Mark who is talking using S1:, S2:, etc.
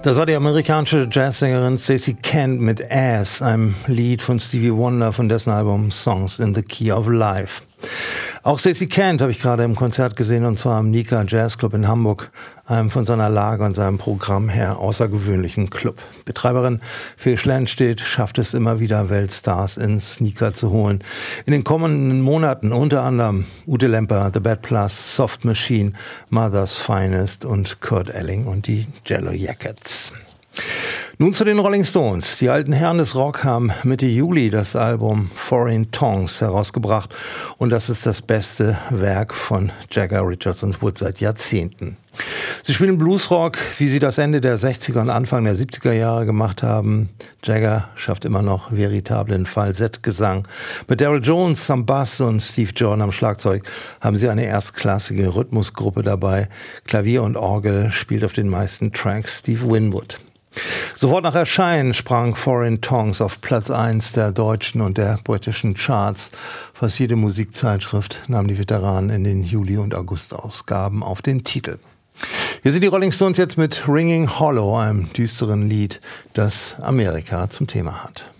S1: Das war die amerikanische Jazzsängerin Stacey Kent mit Ass, einem Lied von Stevie Wonder von dessen Album Songs in the Key of Life. Auch Stacey Kent habe ich gerade im Konzert gesehen, und zwar am Nika Jazz Club in Hamburg, einem von seiner Lage und seinem Programm her außergewöhnlichen Club. Betreiberin Phil Schlandstedt schafft es immer wieder, Weltstars in Sneaker zu holen. In den kommenden Monaten unter anderem Ute Lemper, The Bad Plus, Soft Machine, Mother's Finest und Kurt Elling und die Jello Jackets. Nun zu den Rolling Stones. Die alten Herren des Rock haben Mitte Juli das Album Foreign Tongues herausgebracht, und das ist das beste Werk von Jagger, Richards und Wood seit Jahrzehnten. Sie spielen Bluesrock, wie sie das Ende der 60er und Anfang der 70er Jahre gemacht haben. Jagger schafft immer noch veritablen Falsettgesang. Mit Daryl Jones am Bass und Steve Jordan am Schlagzeug haben sie eine erstklassige Rhythmusgruppe dabei. Klavier und Orgel spielt auf den meisten Tracks Steve Winwood. Sofort nach Erscheinen sprang Foreign Tongues auf Platz 1 der deutschen und der britischen Charts. Fast jede Musikzeitschrift nahm die Veteranen in den Juli- und August-Ausgaben auf den Titel. Hier sind die Rolling Stones jetzt mit Ringing Hollow, einem düsteren Lied, das Amerika zum Thema hat.